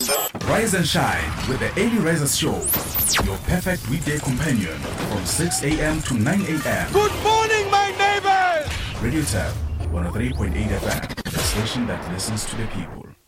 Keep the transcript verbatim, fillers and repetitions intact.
Rise and shine with the Early Risers Show, your perfect weekday companion from six a.m. to nine a.m. Good morning, my neighbors! Radio Tab, one oh three point eight F M, the station that listens to the people.